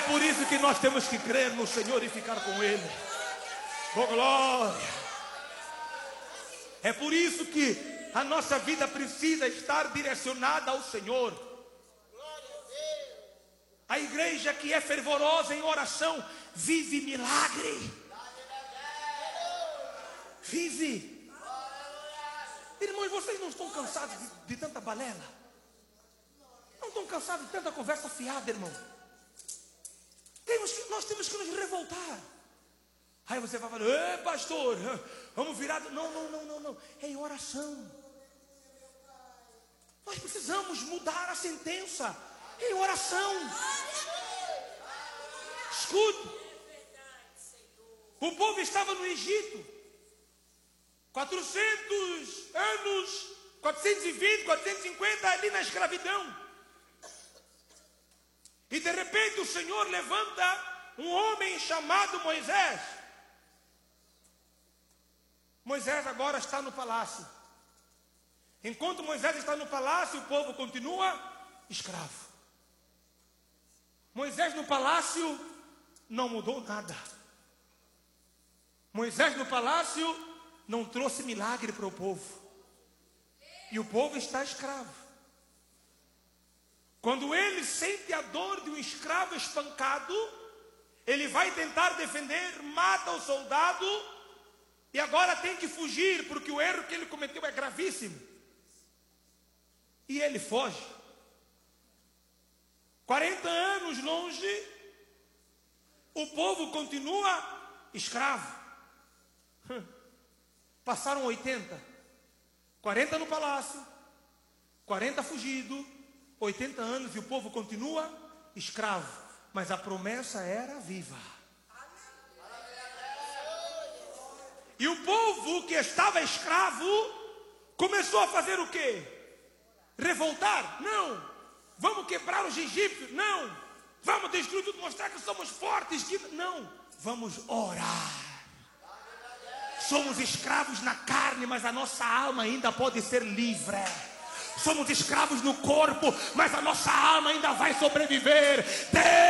por isso que nós temos que crer no Senhor e ficar com Ele. Oh, glória! É por isso que a nossa vida precisa estar direcionada ao Senhor. A igreja que é fervorosa em oração vive milagre. Vive. Irmãos, vocês não estão cansados de tanta balela? Não estão cansados de tanta conversa fiada, irmão? Nós temos que nos revoltar. Aí você vai falar, pastor, vamos virar. Não. É em oração. Nós precisamos mudar a sentença. É em oração. Escute. O povo estava no Egito. 400 anos, 420, 450 ali na escravidão. E de repente o Senhor levanta um homem chamado Moisés. Moisés agora está no palácio. Enquanto Moisés está no palácio, o povo continua escravo. Moisés no palácio não mudou nada. Moisés no palácio não trouxe milagre para o povo. E o povo está escravo. Quando ele sente a dor de um escravo espancado, ele vai tentar defender, mata o soldado e agora tem que fugir, porque o erro que ele cometeu é gravíssimo. E ele foge. 40 anos longe, o povo continua escravo. Passaram 80. 40 no palácio, 40 fugido, 80 anos e o povo continua escravo. Mas a promessa era viva. E o povo que estava escravo começou a fazer o quê? Revoltar? Não. Vamos quebrar os egípcios? Não. Vamos destruir tudo, mostrar que somos fortes? Não. Vamos orar. Somos escravos na carne, mas a nossa alma ainda pode ser livre. Somos escravos no corpo, mas a nossa alma ainda vai sobreviver.